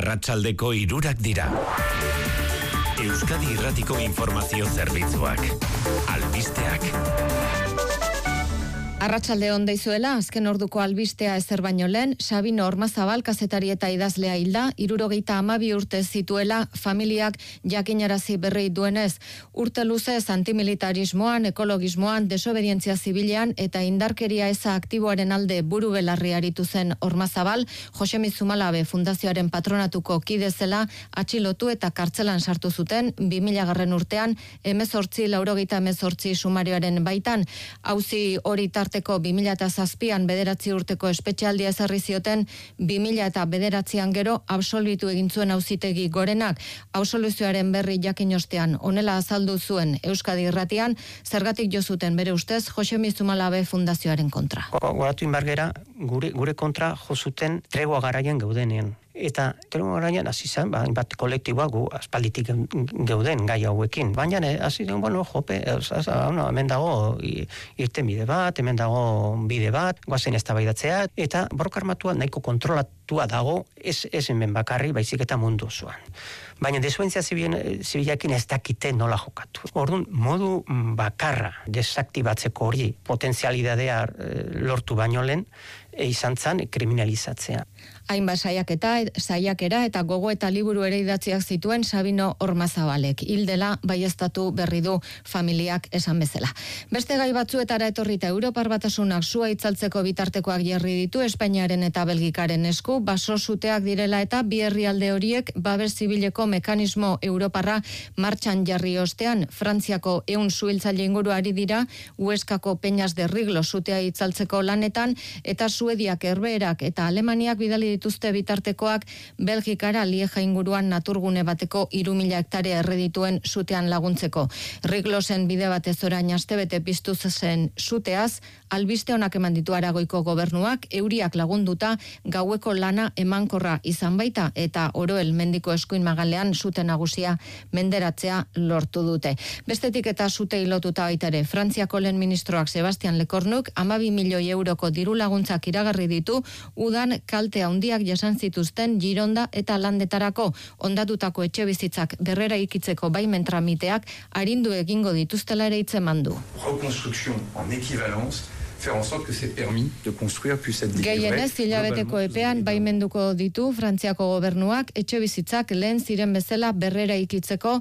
Arratsaldeko 3 dira. Euskadi Irratiko Informazio Zerbitzuak. Albisteak. Arratsalde on deizuela, azken orduko albistea ezer baino lehen, Sabino Ormazabal kazetari eta idazlea hilda, 72 urte zituela, familiak jakinarazi berri duenez, urte luzez antimilitarismoan, ekologismoan, desobedientzia zibilean eta indarkeria eza aktiboaren alde buru belarri aritu zen Ormazabal, Josemi Zumalabe Fundazioaren patronatuko kide zela atxilotu eta kartzelan sartu zuten 2000 urtean 1888 sumarioaren baitan, auzi hori tarteko 2007an 9 urteko espetxealdia ezarri zioten 2009an gero absolbitu egin zuen auzitegi gorenak. Absoluzioaren berri jakin ostean honela azaldu zuen Euskadi Irratian, zergatik jo zuten bere ustez Josemi Zumalabe Fundazioaren kontra. Goratu inbargera gure kontra jo zuten tregua garaian geudenean. Eta tregua garaian hasi zen, bat kolektiboa gu aspalditik geuden gai hauekin. Baina hasi den, hemen dago irtenbide bat, hemen dago bide bat, goazen eztabaidatzea, eta borroka armatua nahiko kontrolatua dago, ez hemen bakarri, baizik eta mundu osoan. Baina desobedientzia zibilakin ez dakite nola jokatu. Orduan, modu bakarra desaktibatzeko hori potentzialidadea lortu baino lehen, izan zen kriminalizatzea. Hainbat saiakera eta gogo eta liburu ere idatziak zituen Sabino Ormazabalek. Hildela baieztatu berri du familiak esan bezala. Beste gai batzuetara etorrita Europar Batasunak sua itzaltzeko bitartekoak jarri ditu Espainiaren eta Belgikaren esku, baso suteak direla eta bi herrialde horiek babes zibileko mekanismo Europarra martxan jarri ostean, Frantziako 100 suhiltzaile inguru ari dira Hueskako Peñas de Riglo sutea itzaltzeko lanetan, eta Suediak, Herbeherak eta Alemaniak bidali dituzte bitartekoak Belgikara Lieja inguruan naturgune bateko 3000 hektarea erredituen sutean laguntzeko. Riglosen bide batez orain astebete piztu zen suteaz, albiste onak eman ditu Aragoiko gobernuak, euriak lagunduta gaueko lana emankorra izan baita eta Oroel mendiko eskuin magalean sute nagusia menderatzea lortu dute. Bestetik eta sutei lotuta baita ere, Frantziako lehen ministroak Sebastian Lecornuk 12 milioi euroko diru laguntzak iragarri ditu udan kalte handiak jasan zituzten Gironda eta Landetarako, hondatutako etxebizitzak berrera ikitzeko baimen tramiteak arindu egingo dituztela ere hitzeman du. Reconstruction en équivalence, faire en sorte que ces permis de construire puissent être délivrés. Gehienez hilabeteko epean baimenduko ditu Frantziako gobernuak etxebizitzak lehen ziren bezala berrera ikitzeko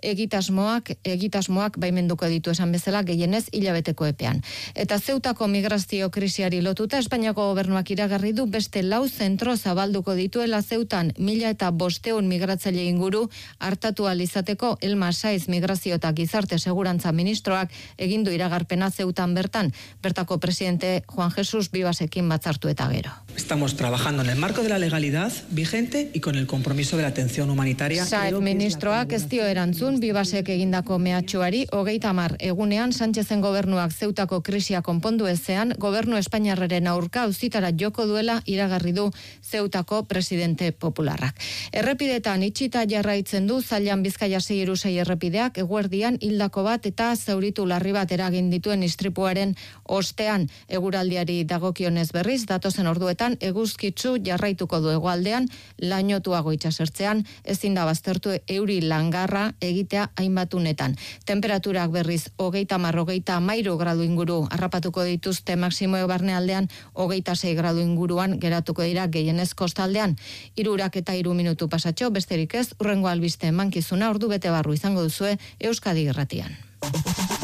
egitasmoak baimenduko ditu esan bezala gehienez hilabeteko epean. Eta Zeutako migrazio krisiari lotuta Espainiako gobernuak iragarri du beste 4 zentro zabalduko dituela Zeutan 1500 migratzaile inguru hartatu ahal izateko. Elma Saiz migrazio eta gizarte segurantza ministroak egindu iragarpena Zeutan bertako presidente Juan Jesús Vivasekin batzartu eta gero. Estamos trabajando en el marco de la legalidad vigente y con el compromiso de la atención humanitaria. Saiz ministroak ez dio erantzun Vivasek egindako mehatxuari. 30 egunean Sánchezen gobernuak Zeutako krisia konpondu ezean, gobernu espainiarraren aurka auzitara joko duela iragarri du Zeutako presidente popularrak. Errepidetan itxita jarraitzen du Zallan Bizkaia 6 errepideak, eguerdian hildako bat eta zauritu larri bat eragin dituen istripuaren ostean. Eguraldiari dagokionez berriz, datozen orduetan eguzkitsu jarraituko du hegoaldean, lainotuago itsasertzean, ezin da baztertu euri langarra egitea hainbatunetan. Temperaturak berriz 30-33 gradu inguru harrapatuko dituzte, maximoek barnealdean 26 gradu inguruan geratuko dira gehienez kostaldean. 3 minutu pasatxo, besterik ez, hurrengo albiste emankizuna ordu bete barru izango duzue Euskadi Irratian.